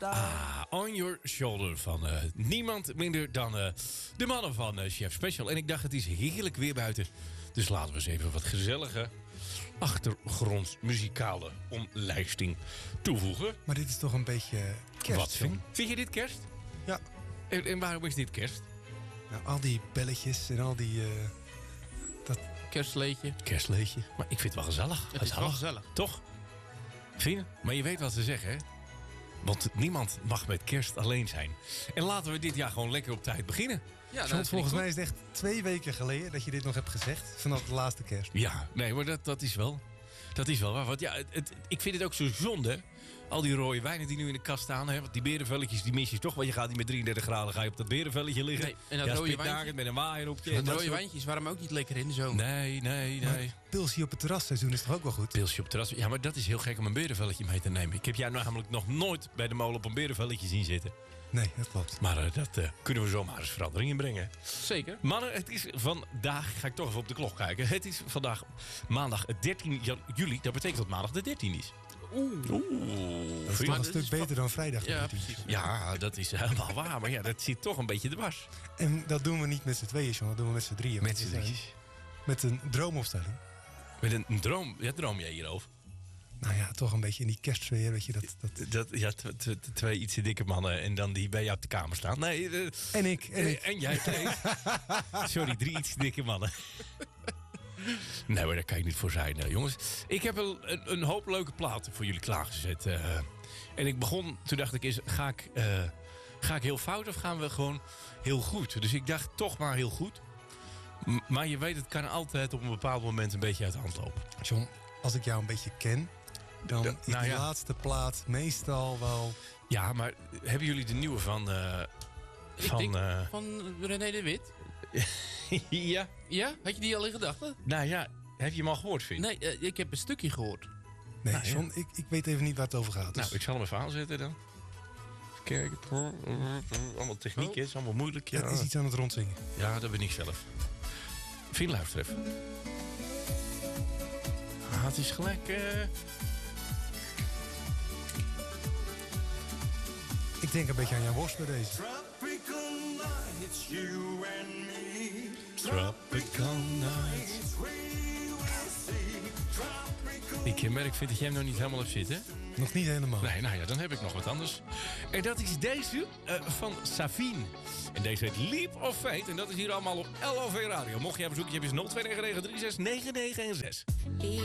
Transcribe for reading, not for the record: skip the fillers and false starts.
On Your Shoulder van niemand minder dan de mannen van Chef Special. En ik dacht, het is heerlijk weer buiten. Dus laten we eens even wat gezellige achtergrondmuzikale omlijsting toevoegen. Maar dit is toch een beetje kerst. Wat vind je dit kerst? Ja. En waarom is dit kerst? Nou, al die belletjes en al die... Kerstleedje. Maar ik vind het wel gezellig. Het is wel gezellig. Toch? Vind je? Maar je weet wat ze zeggen, hè? Want niemand mag met kerst alleen zijn. En laten we dit jaar gewoon lekker op tijd beginnen. Ja, John, volgens mij is het echt 2 weken geleden dat je dit nog hebt gezegd. Vanaf de laatste kerst. Ja, nee, maar dat is wel... Dat is wel waar. Want ja, ik vind het ook zo zonde. Al die rode wijnen die nu in de kast staan. Hè, want die berenvelletjes, die mis je toch. Want je gaat niet met 33 graden ga je op dat berenvelletje liggen. Nee, en dat rode wijntje. Met een waaier op je. Dat rode wijntjes waren ook niet lekker in de zomer. Nee. Maar pilsje op het terrasseizoen is toch ook wel goed? Pilsje op het terras. Ja, maar dat is heel gek om een berenvelletje mee te nemen. Ik heb jou namelijk nog nooit bij de molen op een berenvelletje zien zitten. Nee, dat klopt. Maar dat kunnen we zomaar eens verandering in brengen. Zeker. Mannen, het is vandaag... Ga ik toch even op de klok kijken. Het is vandaag maandag 13 juli. Dat betekent dat maandag de 13 is. Dat is toch een stuk beter dan vrijdag. Ja, precies. Ja, dat is helemaal waar. Maar ja, dat zit toch een beetje dwars. En dat doen we niet met z'n tweeën, John. Dat doen we met z'n drieën. Met z'n drieën. Met een droomopstelling. Met een droom. Ja, droom jij hierover? Nou ja, toch een beetje in die kerstsfeer, weet je. Twee iets dikke mannen en dan die bij jou op de kamer staan. Nee. En ik. En jij. Nee. Sorry, 3 iets dikke mannen. Nee, maar daar kan je niet voor zijn, jongens. Ik heb een hoop leuke platen voor jullie klaargezet. En ik begon, toen dacht ik eens, ga ik heel fout of gaan we gewoon heel goed? Dus ik dacht toch maar heel goed. Maar je weet, het kan altijd op een bepaald moment een beetje uit de hand lopen. John, als ik jou een beetje ken, dan is de laatste plaat meestal wel... Ja, maar hebben jullie de nieuwe van Van René de Wit? Ja. Ja? Had je die al in gedachten? Nou ja, heb je hem al gehoord, Vin? Nee, ik heb een stukje gehoord. Nee, Nou, John, ik weet even niet waar het over gaat. Dus... Nou, ik zal hem even aanzetten dan. Kijken. Allemaal techniek is, allemaal moeilijk. Ja. Het is iets aan het rondzingen. Ja, dat ben ik zelf. Vin, luister even. Het is gelijk... Ik denk een beetje aan Jan Worst bij deze. Tropical nights, you and me. Tropical nights. Ik merk, vind dat jij hem nog niet helemaal hebt zitten. Nog niet helemaal. Nee, nou ja, dan heb ik nog wat anders. En dat is deze van Savine. En deze heet Leap of Faith. En dat is hier allemaal op LOV Radio. Mocht jij een bezoekje hebben, is 0299 369916.